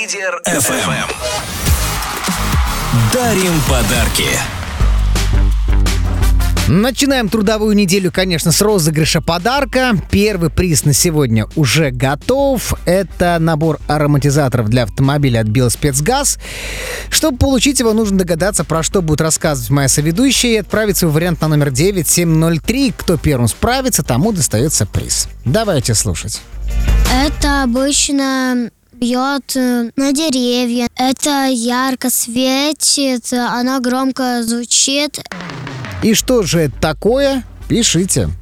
Лидер FM. Дарим подарки. Начинаем трудовую неделю, конечно, с розыгрыша подарка. Первый приз на сегодня уже готов. Это набор ароматизаторов для автомобиля от Белспецгаз. Чтобы получить его, нужно догадаться, про что будет рассказывать моя соведущая, и отправить свой вариант на номер 9703. Кто первым справится, тому достается приз. Давайте слушать. Это обычно бьет на деревья. Это ярко светит, оно громко звучит. И что же это такое? Пишите.